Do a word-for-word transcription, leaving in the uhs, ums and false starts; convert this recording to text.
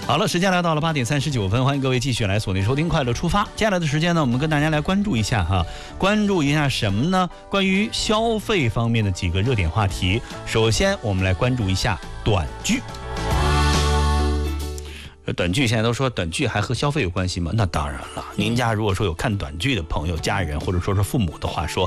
好了，时间来到了八点三十九分，欢迎各位继续来锁定收听快乐出发。接下来的时间呢，我们跟大家来关注一下哈，关注一下什么呢？关于消费方面的几个热点话题。首先，我们来关注一下短剧。短剧现在都说短剧还和消费有关系吗？那当然了，您家如果说有看短剧的朋友、家人或者说是父母的话，说